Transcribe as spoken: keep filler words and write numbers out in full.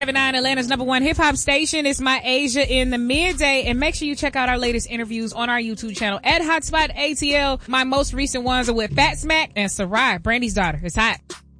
nine Atlanta's number one hip hop station. It's My Asia in the midday, and make sure you check out our latest interviews on our YouTube channel at Hotspot A T L. My most recent ones are with Fat Smack and Sarai, Brandy's daughter. It's hot.